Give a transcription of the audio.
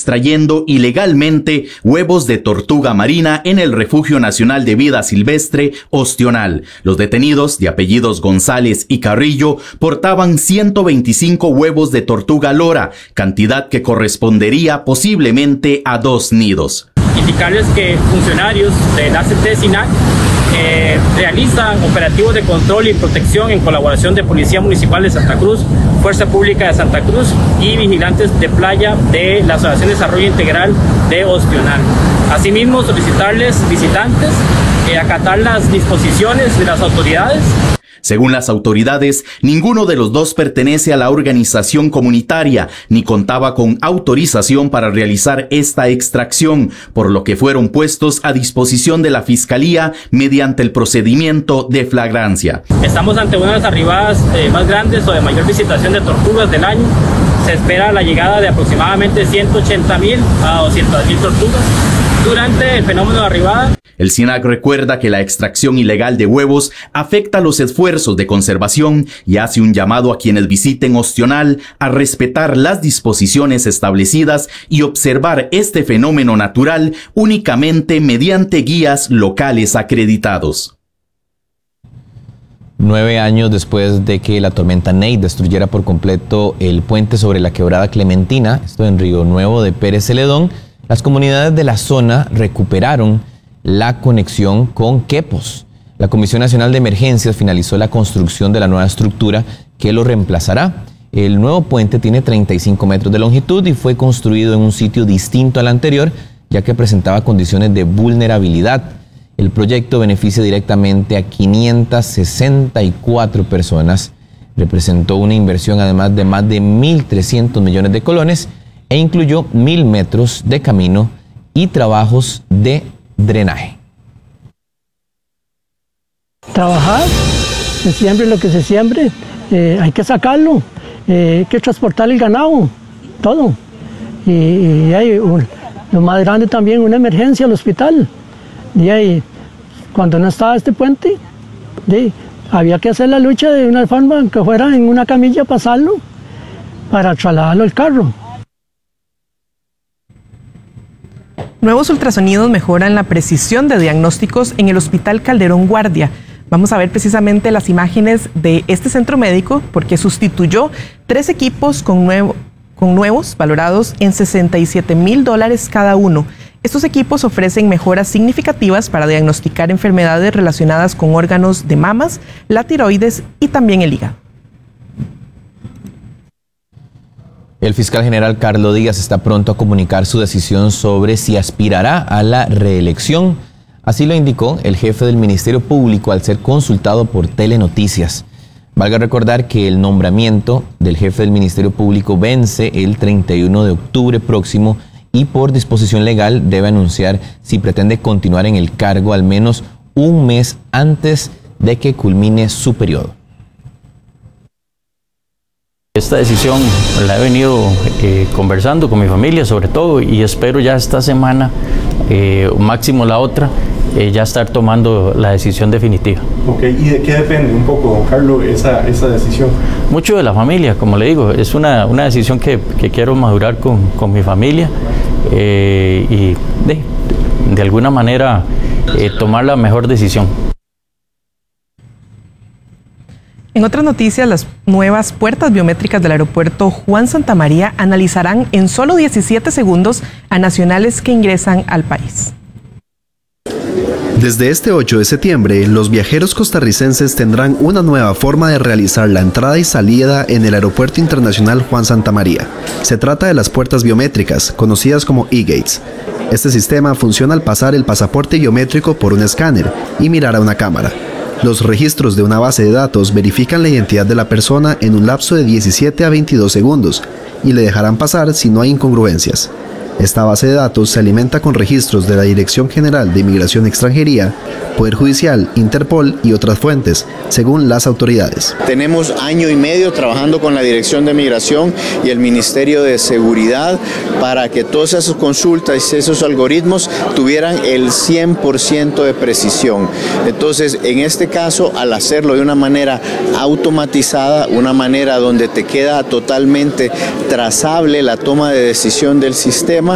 extrayendo ilegalmente huevos de tortuga marina en el Refugio Nacional de Vida Silvestre Ostional. Los detenidos, de apellidos González y Carrillo, portaban 125 huevos de tortuga lora, cantidad que correspondería posiblemente a 2 nidos. Indicarles que funcionarios de la CT-SINAC realizan operativos de control y protección en colaboración de Policía Municipal de Santa Cruz, Fuerza Pública de Santa Cruz y vigilantes de playa de la Asociación de Desarrollo Integral de Ostional. Asimismo, solicitarles visitantes acatar las disposiciones de las autoridades. Según las autoridades, ninguno de los dos pertenece a la organización comunitaria ni contaba con autorización para realizar esta extracción, por lo que fueron puestos a disposición de la Fiscalía mediante el procedimiento de flagrancia. Estamos ante una de las arribadas más grandes o de mayor visitación de tortugas del año. Se espera la llegada de aproximadamente 180.000 a 200.000 tortugas durante el fenómeno de arribada. El SINAC recuerda que la extracción ilegal de huevos afecta los esfuerzos de conservación y hace un llamado a quienes visiten Ostional a respetar las disposiciones establecidas y observar este fenómeno natural únicamente mediante guías locales acreditados. 9 años después de que la tormenta Ney destruyera por completo el puente sobre la quebrada Clementina, esto en Río Nuevo de Pérez Celedón, las comunidades de la zona recuperaron la conexión con Quepos. La Comisión Nacional de Emergencias finalizó la construcción de la nueva estructura que lo reemplazará. El nuevo puente tiene 35 metros de longitud y fue construido en un sitio distinto al anterior, ya que presentaba condiciones de vulnerabilidad. El proyecto beneficia directamente a 564 personas. Representó una inversión además de más de 1.300 millones de colones e incluyó 1.000 metros de camino y trabajos de drenaje. Trabajar, se siembre lo que se siembre, hay que sacarlo, hay que transportar el ganado, todo. Y hay lo más grande también, una emergencia al hospital. Y ahí, cuando no estaba este puente, había que hacer la lucha de una forma que fuera en una camilla pasarlo para trasladarlo al carro. Nuevos ultrasonidos mejoran la precisión de diagnósticos en el Hospital Calderón Guardia. Vamos a ver precisamente las imágenes de este centro médico porque sustituyó 3 equipos con nuevos valorados en $67,000 cada uno. Estos equipos ofrecen mejoras significativas para diagnosticar enfermedades relacionadas con órganos de mamas, la tiroides y también el hígado. El fiscal general Carlos Díaz está pronto a comunicar su decisión sobre si aspirará a la reelección. Así lo indicó el jefe del Ministerio Público al ser consultado por Telenoticias. Valga recordar que el nombramiento del jefe del Ministerio Público vence el 31 de octubre próximo y por disposición legal debe anunciar si pretende continuar en el cargo al menos un mes antes de que culmine su periodo. Esta decisión la he venido conversando con mi familia sobre todo y espero ya esta semana, máximo la otra, ya estar tomando la decisión definitiva. Ok, ¿y de qué depende un poco, don Carlos, esa decisión? Mucho de la familia, como le digo, es una decisión que quiero madurar con mi familia y de alguna manera tomar la mejor decisión. En otras noticias, las nuevas puertas biométricas del aeropuerto Juan Santamaría analizarán en solo 17 segundos a nacionales que ingresan al país. Desde este 8 de septiembre, los viajeros costarricenses tendrán una nueva forma de realizar la entrada y salida en el Aeropuerto Internacional Juan Santamaría. Se trata de las puertas biométricas, conocidas como e-gates. Este sistema funciona al pasar el pasaporte biométrico por un escáner y mirar a una cámara. Los registros de una base de datos verifican la identidad de la persona en un lapso de 17 a 22 segundos y le dejarán pasar si no hay incongruencias. Esta base de datos se alimenta con registros de la Dirección General de Inmigración y Extranjería, Poder Judicial, Interpol y otras fuentes, según las autoridades. Tenemos 1 año y medio trabajando con la Dirección de Migración y el Ministerio de Seguridad para que todas esas consultas y esos algoritmos tuvieran el 100% de precisión. Entonces, en este caso, al hacerlo de una manera automatizada, una manera donde te queda totalmente trazable la toma de decisión del sistema,